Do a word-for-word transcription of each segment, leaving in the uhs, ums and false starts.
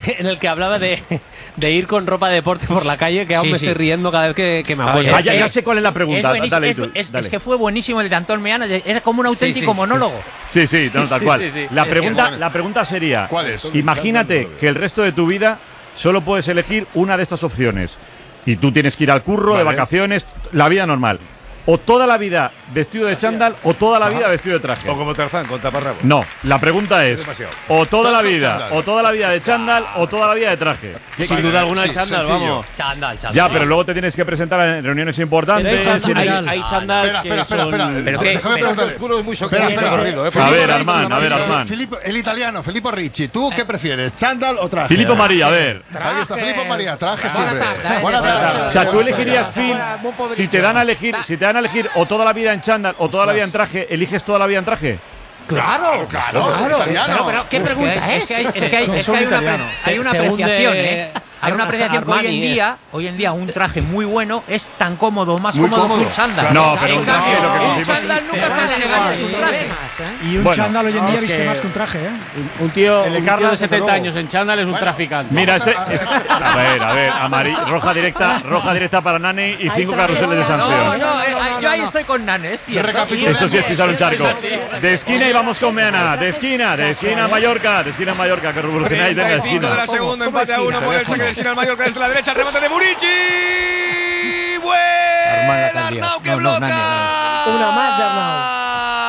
en el que hablaba de, de ir con ropa de deporte por la calle, que aún Sí, me sí. estoy riendo cada vez que, que me Ah, acuerdo. ya, ya, ya sé cuál es la pregunta. Es, Dale, es, tú, es, dale. es que fue buenísimo el de Antón Meana. Era como un auténtico Sí, sí, sí. monólogo. Sí, sí, no, tal Sí, cual. sí, sí. La, Es pregunta, que- la pregunta sería: ¿Cuál es? imagínate que el resto de tu vida solo puedes elegir una de estas opciones. Y tú tienes que ir al curro, de Vale. vacaciones, la vida normal. O toda la vida vestido de chándal o toda la vida vestido de traje. O como Tarzán, con taparrabos. No, la pregunta es: demasiado. o toda la Todo vida, chándal. o toda la vida de chándal o toda la vida de traje. ¿Qué- Sin qué- duda alguna el Sí, chándal, sencillo. vamos. Chándal, chándal. Ya, pero luego te tienes que presentar en reuniones importantes. Pero hay chándal- tienes- hay- hay chándals Espera, que espera, espera, son- espera. Pero qué- Déjame pero- preguntarle. Oscuro es muy Espera, choqueante. espera. Corrido, ¿eh? A Filippo ver, Ricci, Armán, una a ver, maravilla. Armán. Filippo- el italiano, Filippo Ricci. ¿Tú qué prefieres? ¿Chándal o traje? Filippo María, a ver. Ahí está, Filippo María, traje Buena siempre. tarde, eh. Buena tarde. O sea, tú elegirías, Phil, si te dan a elegir, si te dan a elegir o toda la vida en chándal o toda la vida en traje, ¿eliges toda la vida en traje? Claro, claro, claro. Pero, pero, ¿qué pregunta es? es que hay- Es que hay, es que hay una, italiano. hay una Según apreciación, de- ¿eh? Hay una apreciación que hoy en Armani, día, hoy en día un traje muy bueno es tan cómodo, más Muy cómodo, que cómodo. un chándal. No, En pero un cambio, traje, lo que un decimos- chándal nunca está tan elegante as un traje. Y un Bueno, chándal hoy en día es viste que- más que un traje, ¿eh? Un, un tío, El de un Carla, tío de desde setenta luego. años en chándal es un Bueno, traficante. Mira, este, este- a ver, a ver, amari- roja directa, roja directa para Nani y cinco carruseles de No, sanción. no, eh, yo ahí estoy con Nane, es cierto. Eso sí es pisar un charco. De esquina y vamos con Meana. De esquina, de esquina a Mallorca. De esquina a Mallorca, que revolucionáis. Venga, de treinta y cinco de la esquina. segunda, empate a uno por el saque de esquina al Mallorca desde la derecha, remate de Murici. Buen Arnau que bloca. Una más de Arnau.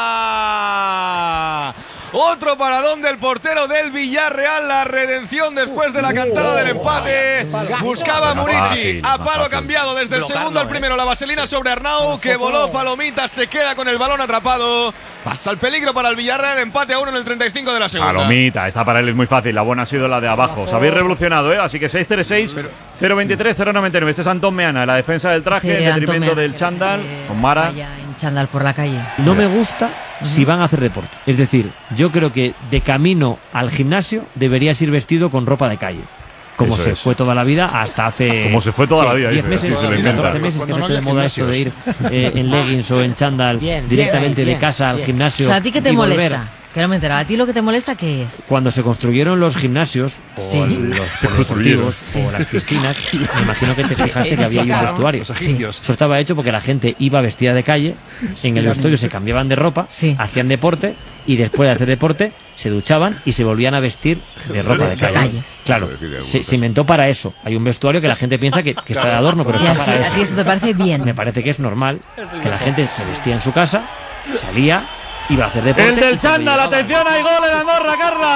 Otro paradón del portero del Villarreal, la redención después de la cantada del empate. Buscaba Más Murici fácil, a más palo fácil. cambiado desde el Blocarlo, segundo al eh. primero. La vaselina sobre Arnau, que voló palomita, se queda con el balón atrapado. Pasa el peligro para el Villarreal, empate a uno en el treinta y cinco de la segunda. Palomita, esta para él es muy fácil. La buena ha sido la de abajo. Os habéis revolucionado, ¿eh? Así que seis tres seis, cero veintitrés, cero noventa y nueve. Este es Antón Meana, la defensa del traje, en detrimento del chándal. Con Mara. Vaya en chándal por la calle. No me gusta si van a hacer deporte. Es decir, yo creo que de camino al gimnasio deberías ir vestido con ropa de calle. Como Eso se es. fue toda la vida hasta hace. Como se fue toda la vida, diez dice, meses, así se lo inventa. catorce meses que Cuando se no ha hecho de había moda esto de ir eh, en leggings o en chándal Bien, directamente bien, de bien, casa al bien. O gimnasio. sea, ¿a ti qué te y volver. molesta? Que no me entera. ¿A ti lo que te molesta qué es? Cuando se construyeron los gimnasios o Sí. los Se construyeron. polideportivos o las piscinas, me imagino que te fijaste que había ahí un vestuario. Los egipcios. Eso estaba hecho porque la gente iba vestida de calle, en el vestuario se cambiaban de ropa, Sí. hacían deporte y después de hacer deporte se duchaban y se volvían a vestir de ropa de calle. calle. Claro, se, se inventó para eso. Hay un vestuario que la gente piensa que, que está de adorno, pero Y está así, para a ti eso. eso te parece bien. Me parece que es normal que la gente se vestía en su casa, salía, iba a hacer deporte. El y del cuando chándal, llegaba- atención, hay gol en Andorra,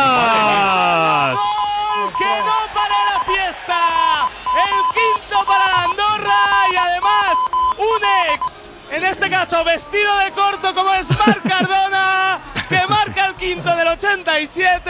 Carlas. ¡Que no para la fiesta! El quinto para la Andorra y además un ex, en este caso vestido de corto como es Marc Cardona, que marca el quinto del ochenta y siete.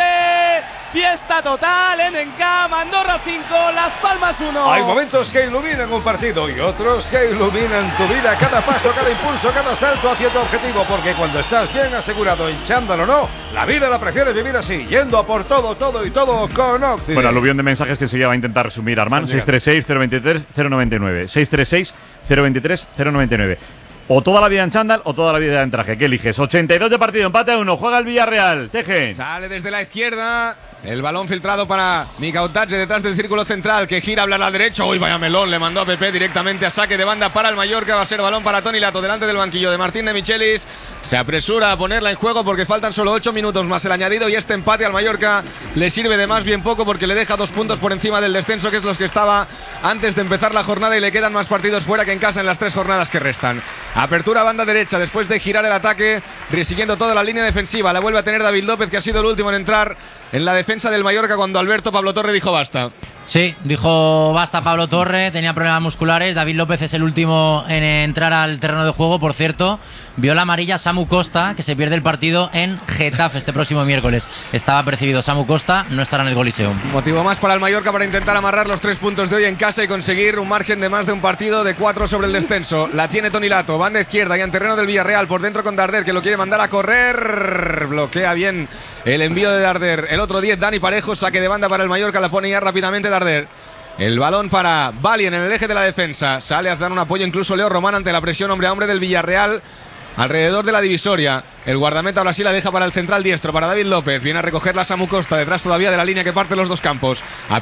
Fiesta total en Encam, Andorra cinco, Las Palmas uno. Hay momentos que iluminan un partido y otros que iluminan tu vida. Cada paso, cada impulso, cada salto hacia tu objetivo. Porque cuando estás bien asegurado en chándal o no, la vida la prefieres vivir así, yendo a por todo, todo y todo con Oxy. Bueno, aluvión de mensajes que se va a intentar resumir, Armán. seis tres seis, cero veintitrés, cero noventa y nueve. seis tres seis, cero veintitrés, cero noventa y nueve. O toda la vida en chándal o toda la vida en traje. ¿Qué eliges? ochenta y dos de partido, empate a uno. Juega el Villarreal. Teje. Sale desde la izquierda. El balón filtrado para Mikautache detrás del círculo central, que gira, habla a la derecha. Uy, vaya melón, le mandó a Pepe directamente a saque de banda para el Mallorca. Va a ser balón para Toni Lato delante del banquillo de Martín de Michelis. Se apresura a ponerla en juego porque faltan solo ocho minutos más el añadido y este empate al Mallorca le sirve de más bien poco porque le deja dos puntos por encima del descenso, que es los que estaba antes de empezar la jornada, y le quedan más partidos fuera que en casa en las tres jornadas que restan. Apertura a banda derecha después de girar el ataque, siguiendo toda la línea defensiva. La vuelve a tener David López, que ha sido el último en entrar en la defensa del Mallorca cuando Alberto Pablo Torre dijo basta. Sí, dijo basta Pablo Torre, tenía problemas musculares. David López es el último en entrar al terreno de juego. Por cierto, vio la amarilla Samu Costa, que se pierde el partido en Getafe este próximo miércoles. Estaba percibido Samu Costa, no estará en el Coliseum. Motivo más para el Mallorca para intentar amarrar los tres puntos de hoy en casa y conseguir un margen de más de un partido de cuatro sobre el descenso. La tiene Toni Lato, banda izquierda y en terreno del Villarreal, por dentro con Darder, que lo quiere mandar a correr. Bloquea bien el envío de Darder. El otro diez, Dani Parejo, saque de banda para el Mallorca, la pone ya rápidamente Darder. El balón para Valien en el eje de la defensa. Sale a dar un apoyo incluso Leo Román ante la presión hombre a hombre del Villarreal alrededor de la divisoria. El guardameta ahora sí la deja para el central diestro, para David López. Viene a recoger la Samu Costa, detrás todavía de la línea que parte los dos campos.